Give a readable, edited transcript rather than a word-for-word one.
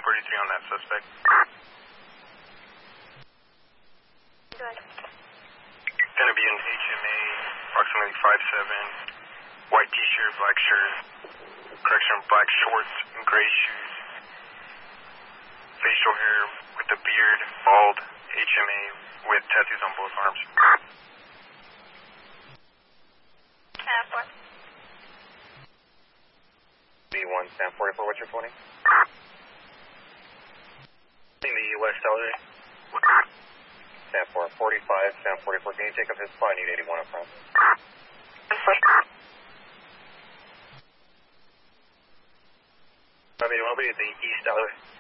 1043 on that suspect. Good. Gonna be an HMA, approximately 5'7", white t-shirt, black shirt, black shorts and gray shoes, facial hair with a beard, bald, HMA with tattoos on both arms. What? B1, Sam 44, what's your 20? In the West Ellery. Sam 445, Sam 44, can you take up his spot? I need 81 up front. I mean, I'll be at the East Ellery.